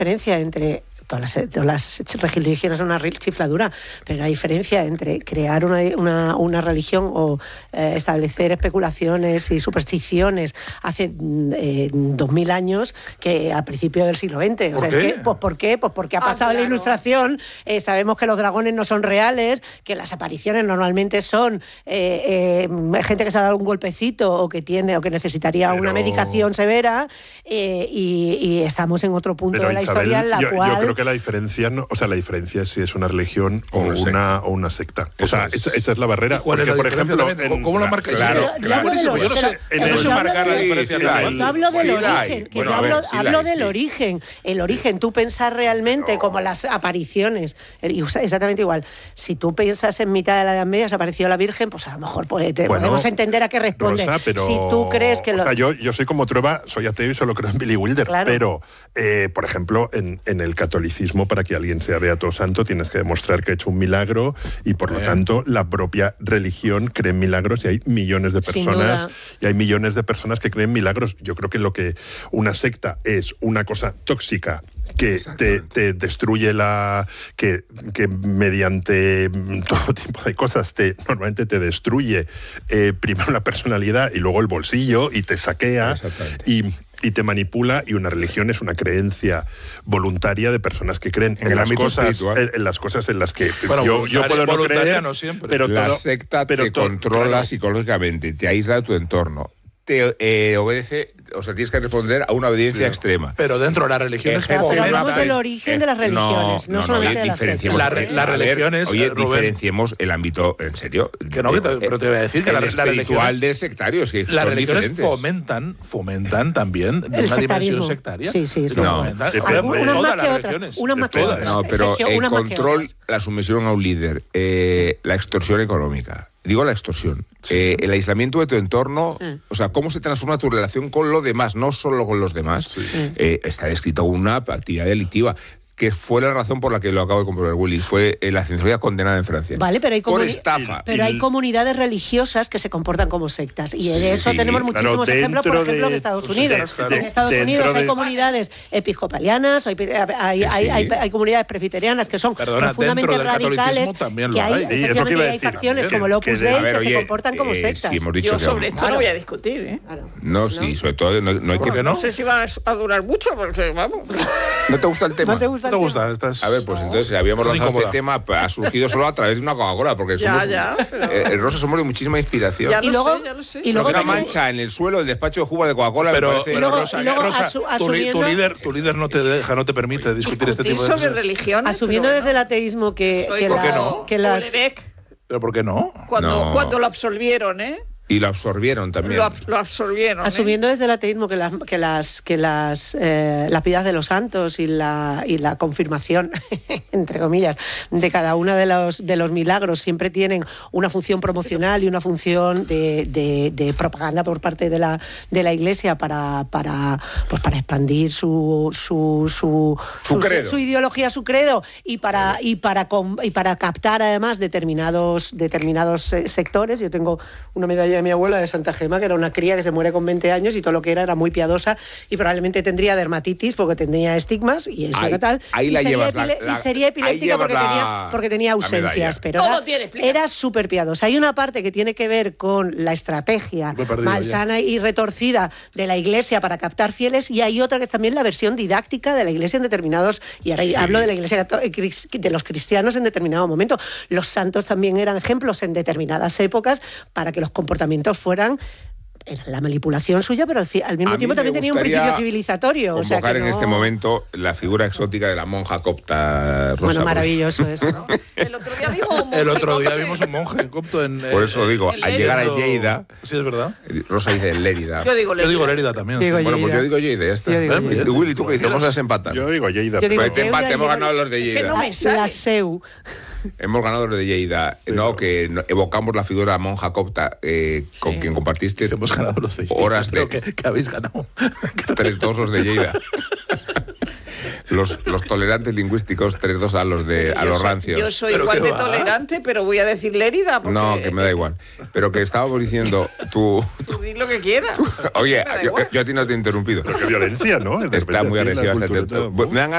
diferencia entre... Todas las religiones son una chifladura, pero la diferencia entre crear una religión o establecer especulaciones y supersticiones hace 2000 años que a principios del siglo XX. O sea, es que, ¿por qué? Pues porque ha pasado la Ilustración, sabemos que los dragones no son reales, que las apariciones normalmente son gente que se ha dado un golpecito o que necesitaría una medicación severa, y estamos en otro punto de la historia en la cual... Yo creo que la diferencia, la diferencia es si es una religión o una secta. O sea, esa es la barrera. Porque, por ejemplo, ¿cómo la marcáis? Claro, buenísimo. Yo no sé marcar la diferencia. Yo hablo del origen. Hablo del origen. El origen, tú pensas realmente como las apariciones. Exactamente igual. Si tú piensas en mitad de la Edad Media se apareció la Virgen, pues a lo mejor podemos entender a qué responde. Rosa, pero, si tú crees que... yo soy como Trueba, soy ateo y solo creo en Billy Wilder. Claro. Pero, por ejemplo, en el catolicismo, para que alguien sea beato o santo, tienes que demostrar que ha hecho un milagro y, por lo tanto, la propia religión cree en milagros y hay millones de personas que creen milagros. Yo creo que lo que una secta es una cosa tóxica que te destruye que mediante todo tipo de cosas normalmente te destruye primero la personalidad y luego el bolsillo y te saquea y te manipula, y una religión es una creencia voluntaria de personas que creen en las cosas en las que yo puedo no creer, no siempre. Pero la secta te controla psicológicamente, te aísla de tu entorno, te obedece, o sea, tienes que responder a una obediencia extrema. Pero dentro de las religiones... Pero hablamos del origen de las religiones, no solamente de las sectas. Las religiones... Diferenciemos el ámbito, en serio. Pero te voy a decir que las religiones... del sectario, es que las son religiones diferentes. fomentan también el una dimensión sectarismo. sectaria. Sí. Unas más que otras. Unas más que otras. No, pero Sergio, el control, la sumisión a un líder, la extorsión económica. Digo la extorsión. El aislamiento de tu entorno, o sea, cómo se transforma tu relación con lo demás, no solo con los demás, está descrito una actividad delictiva, que fue la razón por la que lo acabo de comprobar, Willy, fue la cienciología condenada en Francia. Vale, pero hay por estafa. Pero hay comunidades religiosas que se comportan como sectas, y de eso tenemos muchísimos ejemplos, por ejemplo, en Estados Unidos. En Estados Unidos hay comunidades episcopalianas, hay comunidades presbiterianas que son profundamente radicales, que hay facciones como el Opus Dei que se comportan como sectas. Yo sobre esto no voy a discutir, ¿eh? No, sí, sobre todo no hay que... No sé si va a durar mucho, porque vamos... ¿No te gusta el tema? ¿Te gusta? A ver, pues entonces habíamos lanzado este tema, ha surgido solo a través de una Coca-Cola, porque somos Rosa, somos de muchísima inspiración. Ya lo sé. Y luego una mancha en el suelo del despacho de Juba de Coca-Cola. Pero Rosa, tu líder no te permite discutir este tipo de cosas. Sobre religión. Asumiendo desde el ateísmo que las... ¿Pero por qué no? Cuando lo absolvieron, ¿eh? Y lo absorbieron también. Lo absorbieron. Asumiendo desde el ateísmo que la piedad de los santos y la confirmación, entre comillas, de cada uno de los milagros siempre tienen una función promocional y una función de propaganda por parte de la Iglesia para expandir su ideología, su credo, y para captar además determinados sectores. Yo tengo una medalla de mi abuela de Santa Gema, que era una cría que se muere con 20 años y todo lo que era muy piadosa, y probablemente tendría dermatitis porque tenía estigmas y eso era tal. Ahí la llevas. Y sería epiléptica porque tenía ausencias, pero era súper piadosa. Hay una parte que tiene que ver con la estrategia malsana y retorcida de la Iglesia para captar fieles, y hay otra que es también la versión didáctica de la Iglesia en determinados, y ahora hablo de la Iglesia de los cristianos en determinado momento. Los santos también eran ejemplos en determinadas épocas para que los comportamientos fueran la manipulación suya, pero al mismo tiempo también tenía un principio civilizatorio. Convocar en este momento la figura exótica de la monja copta Rosa. Bueno, maravilloso eso, ¿no? El otro día vimos un monje copto en... Por eso digo, al llegar a Lleida... Sí, es verdad. Rosa dice Lérida. Yo digo Lérida también. Bueno, pues yo digo Lleida, ya está. Willy, ¿tú qué dices? Vamos a desempatar. Yo digo Lleida. Hemos ganado los de Lleida. La SEU. Hemos ganado los de Lleida. No, que evocamos la figura monja copta con quien compartiste... Hemos ganado los de Lleida. Horas de... que habéis ganado. Todos los de Lleida. Los tolerantes lingüísticos, 3-2 a los rancios. Yo soy igual de tolerante, pero voy a decir Lérida. Porque... No, que me da igual. Pero que estábamos diciendo, tú di lo que quieras. Oye, yo a ti no te he interrumpido. Pero qué violencia, ¿no? Está muy agresiva. Me dan